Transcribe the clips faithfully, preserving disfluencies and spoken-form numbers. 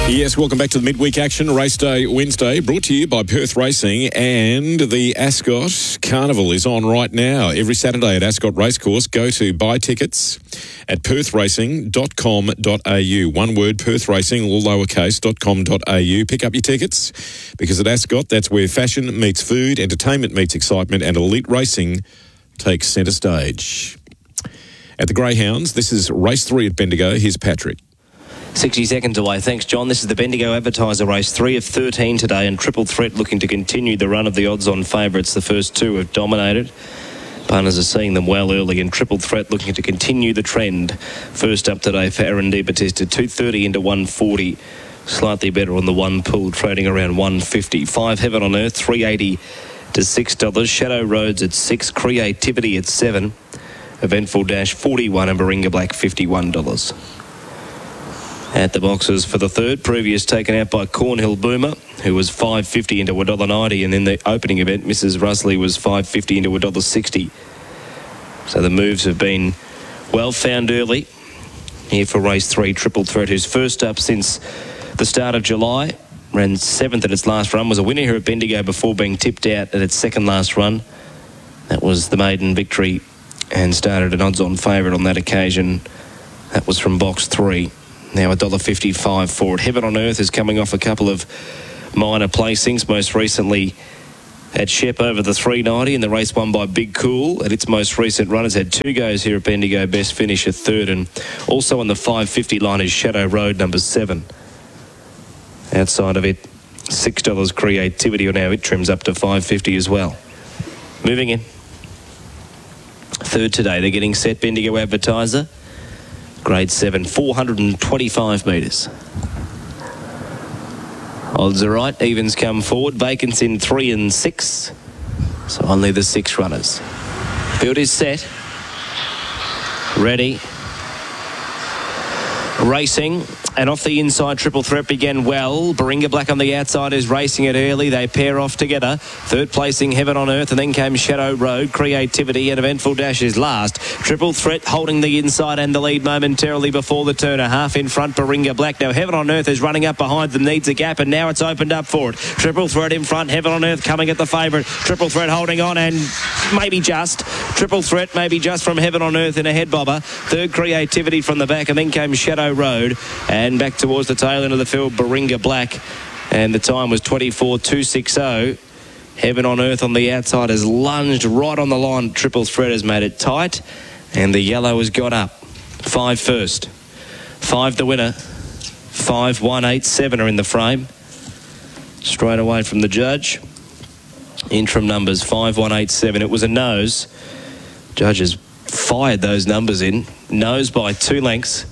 Yes, welcome back to the midweek action, Race Day Wednesday, brought to you by Perth Racing, and the Ascot Carnival is on right now. Every Saturday at Ascot Racecourse, go to buy tickets at perth racing dot com dot a u. One word, Perth Racing, all lowercase, dot com dot a u. Pick up your tickets, because at Ascot, that's where fashion meets food, entertainment meets excitement, and elite racing takes centre stage. At the Greyhounds, this is race three at Bendigo. Here's Patrick. sixty seconds away. Thanks, John. This is the Bendigo Advertiser race, three of thirteen today, and Triple Threat looking to continue the run of the odds-on favourites. The first two have dominated. Punters are seeing them well early, and Triple Threat looking to continue the trend. First up today for Aaron Di Battista, two thirty into one forty. Slightly better on the one pool, trading around one fifty. Five Heaven on Earth, three eighty to six dollars. Shadow Roads at six. Creativity at seven. Eventful Dash forty-one, and Baringa Black fifty-one dollars. At the boxes for the third, previous taken out by Cornhill Boomer, who was five fifty into one dollar ninety, and in the opening event, Missus Rusley was five fifty into one dollar sixty. So the moves have been well found early. Here for race three, Triple Threat, who's first up since the start of July. Ran seventh at its last run, was a winner here at Bendigo before being tipped out at its second last run. That was the maiden victory, and started an odds-on favourite on that occasion. That was from box three. Now one dollar fifty-five for it. Heaven on Earth is coming off a couple of minor placings, most recently at Shep over the three ninety, and the race won by Big Cool. At its most recent run, has had two goes here at Bendigo, best finish at third, and also on the five fifty line is Shadow Road, number seven. Outside of it, six dollars Creativity, or now it trims up to five fifty as well. Moving in. Third today, they're getting set, Bendigo Advertiser. Grade seven, four hundred twenty-five metres. Odds are right. Evens come forward. Vacants in three and six. So only the six runners. Field is set. Ready. Racing. And off the inside, Triple Threat began well. Baringa Black on the outside is racing it early. They pair off together. Third placing, Heaven on Earth, and then came Shadow Road. Creativity and Eventful Dash is last. Triple Threat holding the inside and the lead momentarily before the turn. A half in front, Baringa Black. Now Heaven on Earth is running up behind them, needs a gap, and now it's opened up for it. Triple Threat in front, Heaven on Earth coming at the favourite. Triple Threat holding on, and maybe just. Triple Threat maybe just from Heaven on Earth in a head bobber. Third, Creativity from the back, and then came Shadow Road. And And back towards the tail end of the field, Baringa Black. And the time was twenty-four two sixty. Heaven on Earth on the outside has lunged right on the line. Triple Threat has made it tight. And the yellow has got up. Five first. Five the winner. Five, one, eight, seven are in the frame. Straight away from the judge. Interim numbers, five, one, eight, seven. It was a nose. Judges fired those numbers in. Nose by two lengths.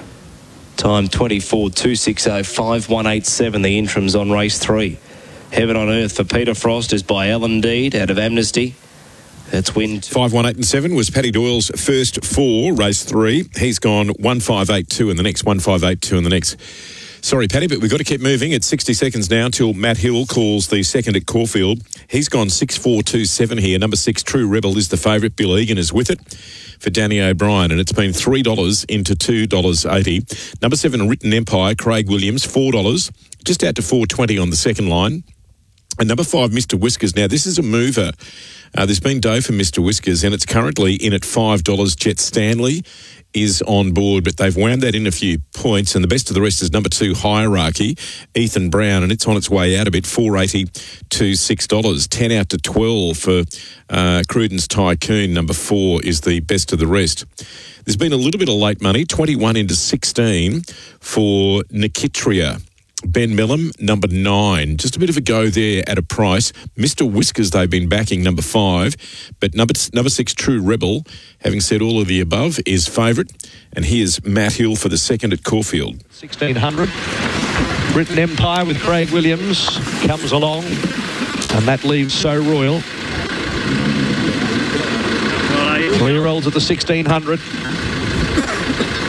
Time twenty-four two sixty, five one eight seven, the interims on race three. Heaven on Earth for Peter Frost is by Alan Deed out of Amnesty. That's win two. five one eight and seven was Paddy Doyle's first four, race three. He's gone one five eight two in the next, one five eight two in the next. Sorry, Paddy, but we've got to keep moving. It's sixty seconds now till Matt Hill calls the second at Caulfield. He's gone six four two seven here. Number six, True Rebel, is the favourite. Bill Egan is with it for Danny O'Brien, and it's been three dollars into two dollars eighty. Number seven, Written Empire, Craig Williams, four dollars, just out to four twenty on the second line. And number five, Mister Whiskers. Now, this is a mover. Uh, there's been dough for Mister Whiskers, and it's currently in at five dollars. Jet Stanley is on board, but they've wound that in a few points, and the best of the rest is number two, Hierarchy, Ethan Brown, and it's on its way out a bit, four eighty to six dollars. ten out to twelve for uh, Cruden's Tycoon. Number four is the best of the rest. There's been a little bit of late money, twenty-one into sixteen for Nikitria. Ben Melham, number nine. Just a bit of a go there at a price. Mister Whiskers, they've been backing number five. But number number six, True Rebel, having said all of the above, is favourite. And here's Matt Hill for the second at Caulfield. sixteen hundred. Written Empire with Craig Williams comes along. And that leaves So Royal. Clear rolls at the sixteen hundred.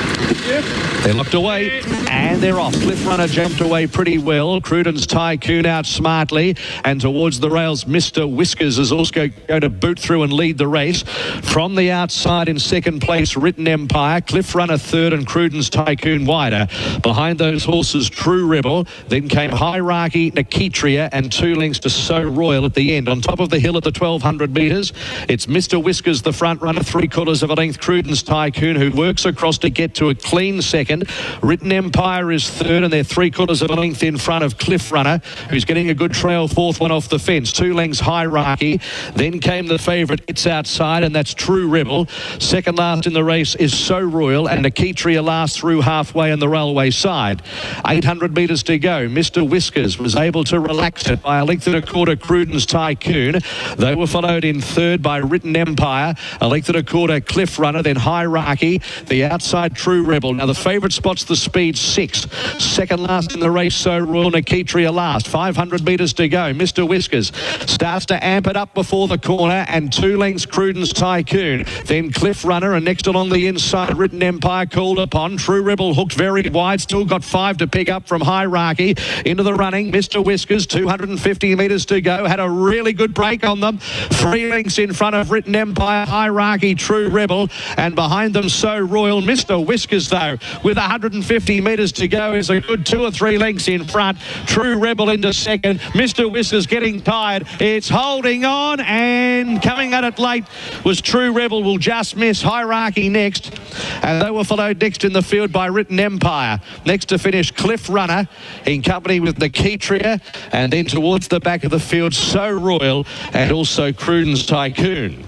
They're locked away and they're off. Cliff Runner jumped away pretty well. Cruden's Tycoon out smartly, and towards the rails Mister Whiskers is also going to boot through and lead the race. From the outside in second place, Written Empire, Cliff Runner third, and Cruden's Tycoon wider. Behind those horses, True Rebel, then came Hierarchy, Nikitria, and two lengths to So Royal at the end. On top of the hill at the twelve hundred metres, it's Mister Whiskers, the front runner, three quarters of a length, Cruden's Tycoon, who works across to get to a clean second. Written Empire is third, and they're three quarters of a length in front of Cliff Runner, who's getting a good trail, fourth one off the fence. Two lengths Hierarchy. Then came the favourite, It's Outside, and that's True Rebel. Second last in the race is So Royal, and Nikitria last through halfway on the railway side. eight hundred metres to go. Mister Whiskers was able to relax it by a length and a quarter, Cruden's Tycoon. They were followed in third by Written Empire, a length and a quarter, Cliff Runner, then Hierarchy, the outside True Rebel. Now the favourite spot's the speed six. Second last in the race, So Royal, Nikitria last. five hundred metres to go. Mister Whiskers starts to amp it up before the corner, and two lengths Cruden's Tycoon. Then Cliff Runner, and next along the inside, Written Empire called upon. True Rebel hooked very wide, still got five to pick up from Hierarchy. Into the running, Mister Whiskers, two hundred fifty metres to go. Had a really good break on them. Three lengths in front of Written Empire, Hierarchy, True Rebel, and behind them So Royal. Mister Whiskers, though, with one hundred fifty metres to go, is a good two or three lengths in front. True Rebel into second. Mister Whiskers getting tired. It's holding on, and coming at it late was True Rebel. Will just miss. Hierarchy next, and they were followed next in the field by Written Empire. Next to finish, Cliff Runner in company with Nikitria, and then towards the back of the field, So Royal and also Cruden's Tycoon.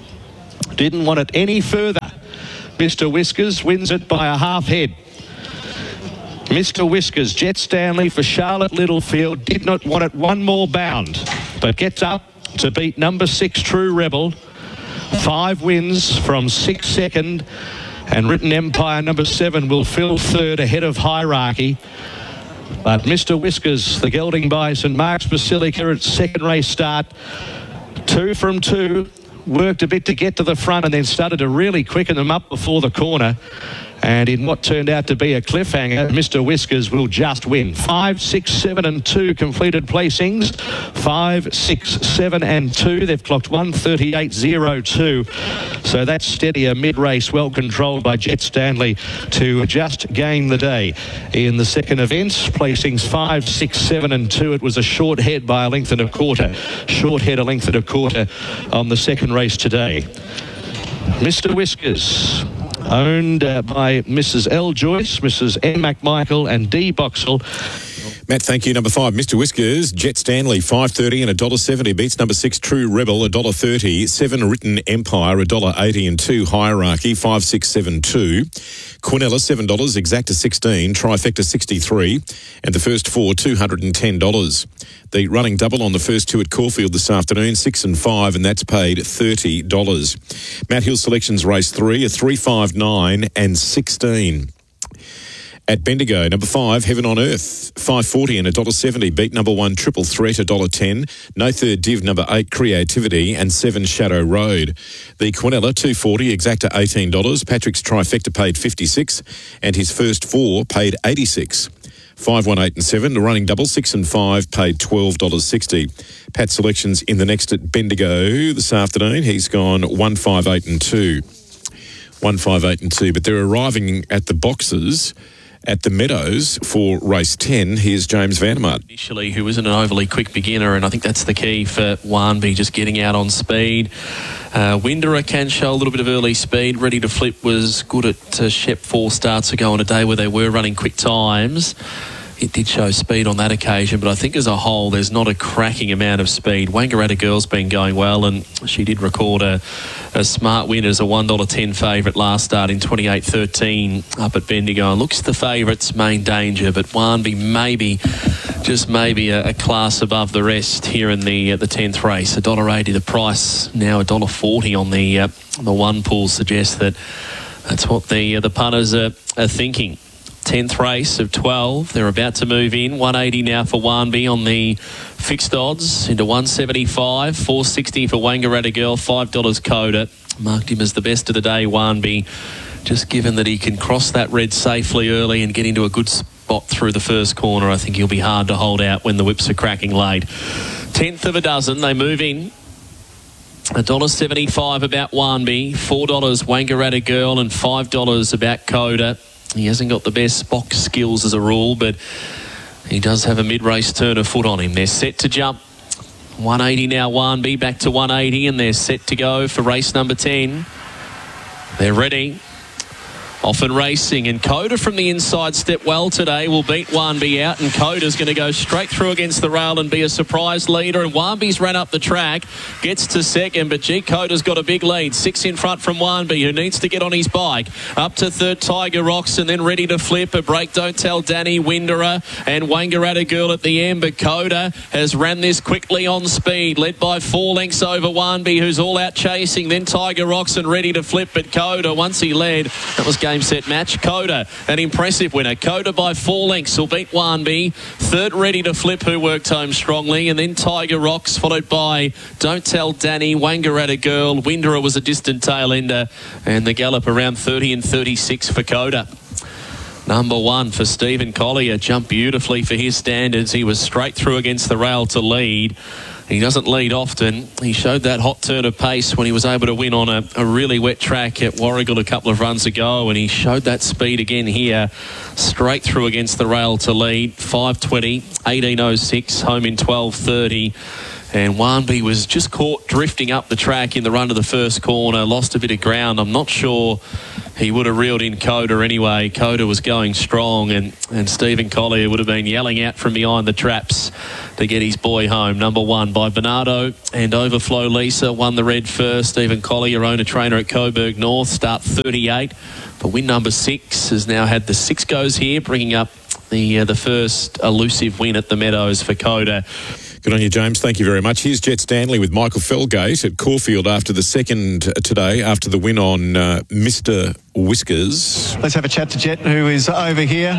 Didn't want it any further. Mister Whiskers wins it by a half head. Mister Whiskers, Jet Stanley for Charlotte Littlefield, did not want it one more bound, but gets up to beat number six, True Rebel. Five wins from six second, and Written Empire, number seven, will fill third ahead of Hierarchy. But Mister Whiskers, the gelding by St Mark's Basilica at second race start, two from two, worked a bit to get to the front and then started to really quicken them up before the corner. And in what turned out to be a cliffhanger, Mister Whiskers will just win. Five, six, seven and two completed placings. Five, six, seven and two. They've clocked one thirty-eight oh two. So that's steadier mid-race, well controlled by Jet Stanley to just gain the day. In the second event, placings five, six, seven and two. It was a short head by a length and a quarter. Short head a length and a quarter on the second race today. Mister Whiskers, owned uh, by Missus L. Joyce, Missus M. McMichael and D. Boxall. Matt, thank you. Number five, Mister Whiskers, Jet Stanley, five thirty and one dollar seventy. Beats number six, True Rebel, one dollar thirty. Seven, Written Empire, one dollar eighty. And two, Hierarchy, five six seven two. Quinella, seven dollars. Exacta, sixteen. Trifecta, sixty-three. And the first four, two hundred ten dollars. The running double on the first two at Caulfield this afternoon, six and five, and that's paid thirty dollars. Matt Hill Selections race three, a three, five, nine and sixteen. At Bendigo, number five, Heaven on Earth, five forty and one dollar seventy. Beat number one, Triple Threat, one dollar ten. No third div, number eight, Creativity, and seven, Shadow Road. The Quinella, two forty, Exacta, eighteen dollars. Patrick's Trifecta paid fifty-six, and his first four paid eighty-six. Five, one, eight and seven. The running double, six and five, paid twelve dollars sixty. Pat Selections in the next at Bendigo this afternoon. He's gone one, five, eight and two. One, five, eight and two. But they're arriving at the boxes at the Meadows for race ten. Here's James Vandermart. Initially, who isn't an overly quick beginner, and I think that's the key for Warnby, just getting out on speed. Uh, Winderer can show a little bit of early speed. Ready to Flip was good at uh, Shep four starts ago on a day where they were running quick times. It did show speed on that occasion, but I think as a whole, there's not a cracking amount of speed. Wangaratta Girl's been going well, and she did record a, a smart win as a one dollar ten favourite last start in twenty-eight thirteen up at Bendigo. And looks the favourite's main danger, but Warnby maybe, just maybe a, a class above the rest here in the uh, the tenth race. one dollar eighty the price, now one dollar forty on the uh, the one pool suggests that that's what the, uh, the punters are, are thinking. tenth race of twelve. They're about to move in. one eighty now for Warnby on the fixed odds into one seventy-five. four sixty for Wangaratta Girl. five dollars Coda. Marked him as the best of the day, Warnby. just given that he can cross that red safely early and get into a good spot through the first corner, I think he'll be hard to hold out when the whips are cracking late. Tenth of a dozen, they move in. one dollar seventy-five about Wanby, four dollars Wangaratta Girl, and five dollars about Coda. He hasn't got the best box skills as a rule, but he does have a mid-race turn of foot on him. They're set to jump. one eighty now, Wanby, back to one eighty, and they're set to go for race number ten. They're ready. Often racing, and Coda from the inside step well today, will beat Wanby out, and Coda's going to go straight through against the rail and be a surprise leader, and Wanby's ran up the track, gets to second, but gee, Coda's got a big lead, six in front from Wanby, who needs to get on his bike. Up to third, Tiger Rocks, and then ready to flip, a break, Don't Tell Danny, Winderer, and Wangaratta Girl at the end, but Coda has ran this quickly on speed, led by four lengths over Wanby, who's all out chasing, then Tiger Rocks and ready to flip, but Coda, once he led, that was game set match. Coda, an impressive winner. Coda by four lengths will beat Wanby. Third, ready to flip, who worked home strongly, and then Tiger Rocks, followed by Don't Tell Danny, Wangaratta Girl. Winderer was a distant tail ender, and the gallop around thirty and thirty-six for Coda. Number one for Stephen Collier, jumped beautifully for his standards. He was straight through against the rail to lead. He doesn't lead often. He showed that hot turn of pace when he was able to win on a, a really wet track at Warragul a couple of runs ago, and he showed that speed again here, straight through against the rail to lead. five twenty, eighteen oh six, home in twelve thirty. And Wanby was just caught drifting up the track in the run of the first corner, lost a bit of ground. I'm not sure he would have reeled in Coda anyway. Coda was going strong, and, and Stephen Collier would have been yelling out from behind the traps to get his boy home. Number one by Bernardo and Overflow Lisa won the red first. Stephen Collier, owner trainer at Coburg North, start thirty-eight. But win number six has now had the six goes here, bringing up the uh, the first elusive win at the Meadows for Coda. Good on you, James. Thank you very much. Here's Jet Stanley with Michael Felgate at Caulfield after the second today, after the win on uh, Mister Whiskers. Let's have a chat to Jet, who is over here.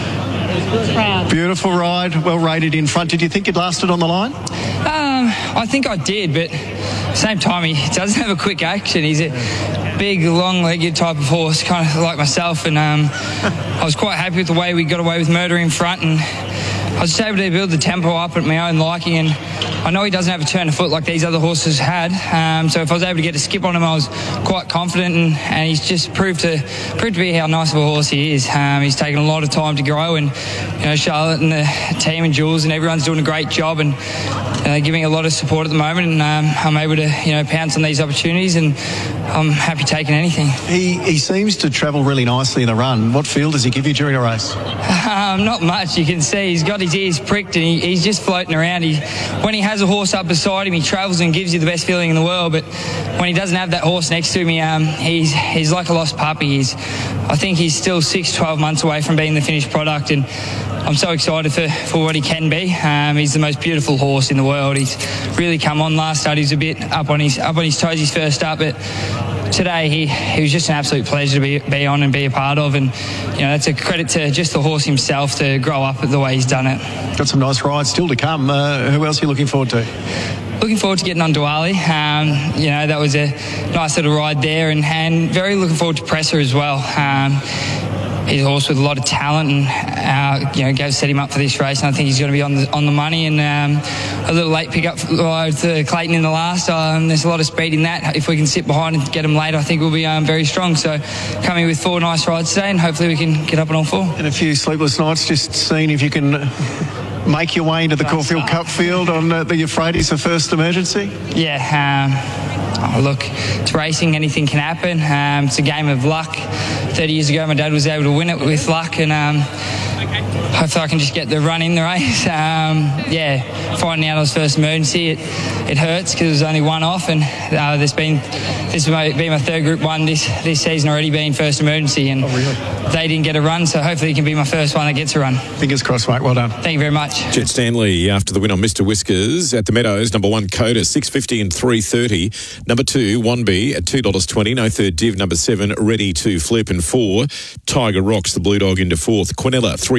Proud. Beautiful ride, well rated in front. Did you think it lasted on the line? Um, I think I did, but at the same time, he doesn't have a quick action. He's a big, long-legged type of horse, kind of like myself, and um, I was quite happy with the way we got away with Murder in front, and I was just able to build the tempo up at my own liking, and I know he doesn't have a turn of foot like these other horses had, um, so if I was able to get a skip on him, I was quite confident, and, and he's just proved to proved to be how nice of a horse he is. Um, he's taken a lot of time to grow, and you know, Charlotte and the team and Jules and everyone's doing a great job, and uh, giving a lot of support at the moment, and um, I'm able to you know pounce on these opportunities, and I'm happy taking anything. He he seems to travel really nicely in a run. What feel does he give you during a race? Um, not much. You can see he's got his ears pricked, and he, he's just floating around. He, when he has a horse up beside him, he travels and gives you the best feeling in the world. But when he doesn't have that horse next to me, um, he's he's like a lost puppy. He's, I think he's still six, twelve months away from being the finished product, and I'm so excited for, for what he can be. Um, he's the most beautiful horse in the world. He's really come on last start. He's a bit up on his up on his toes his first start, but today he, he was just an absolute pleasure to be, be on and be a part of, and you know that's a credit to just the horse himself to grow up the way he's done it. Got some nice rides still to come. Uh, who else are you looking forward to? Looking forward to getting on Diwali. Um, you know, that was a nice little ride there, and, and very looking forward to Presser as well. Um, he's a horse with a lot of talent, and uh, you know, go set him up for this race, and I think he's going to be on the, on the money. And um, a little late pick up uh, to Clayton in the last. Um, there's a lot of speed in that. If we can sit behind and get him late, I think we'll be um, very strong. So coming with four nice rides today, and hopefully we can get up on all four. And a few sleepless nights, just seeing if you can make your way into the Caulfield Cup field on uh, the Euphrates, the first emergency. Yeah. Um, oh, look, it's racing. Anything can happen. Um, it's a game of luck. thirty years ago, my dad was able to win it with luck, and um, hopefully I can just get the run in the race. Um, yeah, finding out I was first emergency, it, it hurts because it was only one off, and uh, there's been this will be my third Group One this this season already being first emergency, and oh, really? They didn't get a run, so hopefully it can be my first one that gets a run. Fingers crossed, mate. Well done. Thank you very much. Jet Stanley after the win on Mister Whiskers at the Meadows. Number one, Coda, six fifty and three thirty. Number two, Wanby at two dollars twenty. No third div. Number seven, Ready to Flip. And four, Tiger Rocks, the Blue Dog into fourth. Quinella, three fifty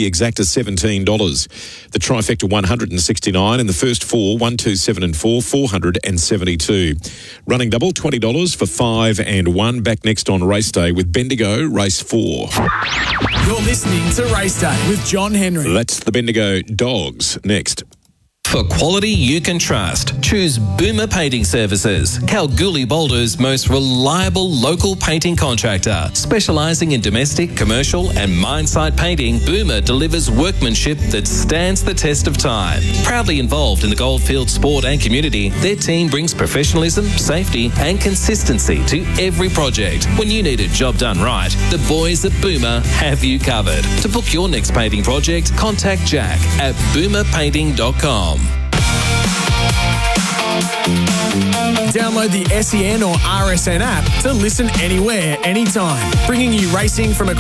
exacta seventeen dollars. The trifecta one hundred sixty-nine and the first four, one, two, seven and four, four hundred seventy-two. Running double, twenty dollars for five and one. Back next on race day with Bendigo, race four. You're listening to Race Day with John Henry. That's the Bendigo Dogs next. For quality you can trust, choose Boomer Painting Services, Kalgoorlie Boulder's most reliable local painting contractor. Specialising in domestic, commercial and mine site painting, Boomer delivers workmanship that stands the test of time. Proudly involved in the Goldfield sport and community, their team brings professionalism, safety and consistency to every project. When you need a job done right, the boys at Boomer have you covered. To book your next painting project, contact Jack at boomer painting dot com. Download the S E N or R S N app to listen anywhere, anytime, bringing you racing from across